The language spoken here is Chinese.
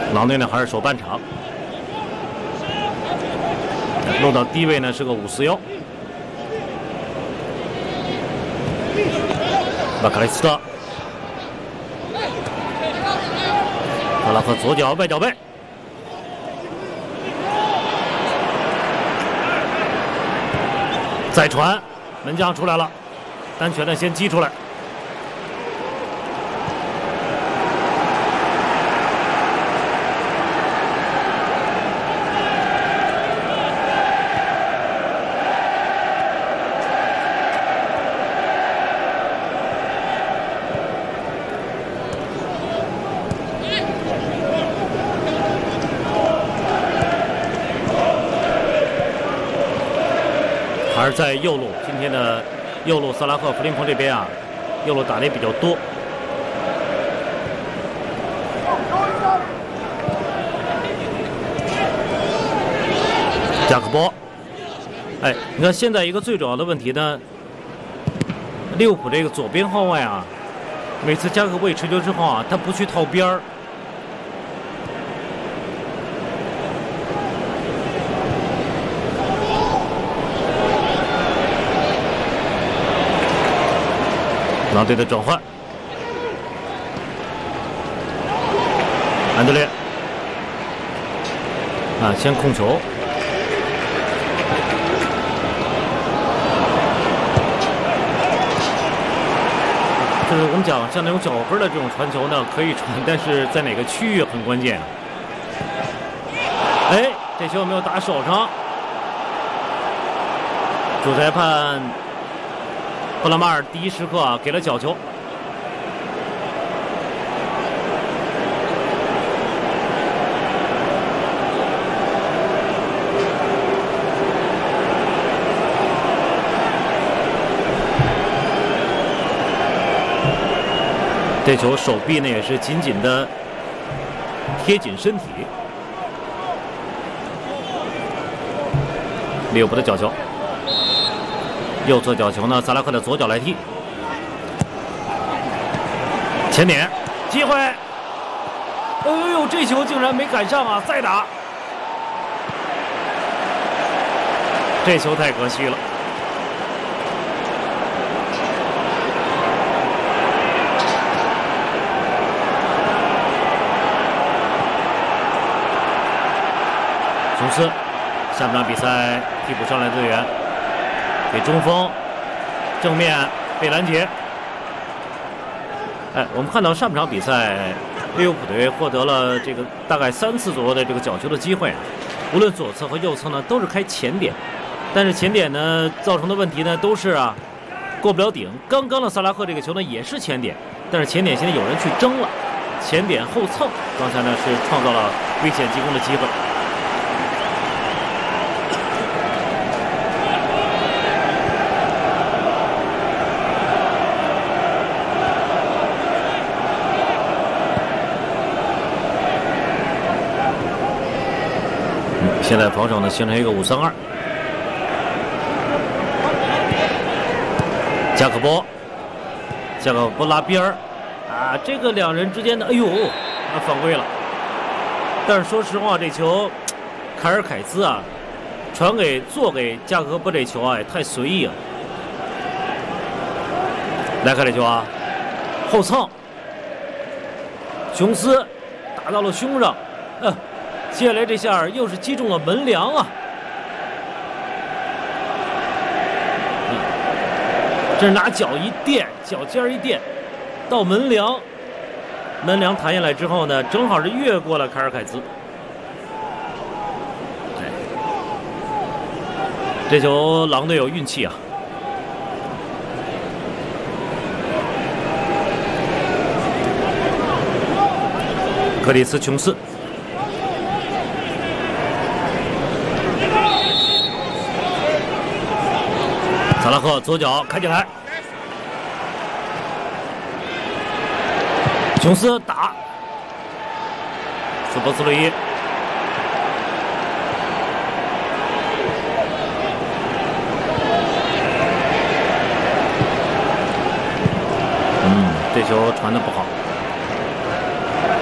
狼队呢还是守半场，落到低位呢是个541。马卡雷斯特，萨拉赫左脚外脚背，再传，门将出来了，单拳呢先击出来。 还是在右路，今天的右路萨拉赫、弗林彭这边啊，右路打的也比较多。加克波，哎，你看现在一个最主要的问题呢，利物浦这个左边后卫啊，每次加克波一持球之后啊，他不去套边儿。 狼队的转换，安德烈啊，先控球，就是我们讲像那种脚跟的这种传球呢，可以传，但是在哪个区域很关键。哎，这球没有打手上，主裁判。 布拉马尔第一时刻啊给了角球，这球手臂呢也是紧紧的贴紧身体，利物浦的角球。 右侧角球呢，萨拉赫的左脚来踢，前点机会，哎呦，这球竟然没赶上啊！再打，这球太可惜了。琼斯，下半场比赛替补上来队员。 给中锋正面被拦截。哎，我们看到上半场比赛，利物浦队获得了这个大概3次左右的这个角球的机会，无论左侧和右侧呢都是开前点，但是前点呢造成的问题呢都是啊过不了顶。刚刚的萨拉赫这个球呢也是前点，但是前点现在有人去争了，前点后蹭，刚才呢是创造了危险进攻的机会。 现在防守呢形成一个5-3-2，加克波拉边儿啊，这个两人之间的，哎呦，犯规了。但是说实话，这球凯尔凯兹啊，做给加克波这球啊，也太随意了。来看这球啊，后蹭，琼斯打到了胸上，接下来这下又是击中了门梁啊！这是拿脚一垫，脚尖一垫，到门梁，门梁弹下来之后呢，正好是越过了凯尔凯兹。这球狼队有运气啊！克里斯·琼斯。 萨拉赫左脚开进来，琼斯打，舒波斯洛伊，这球传的不好。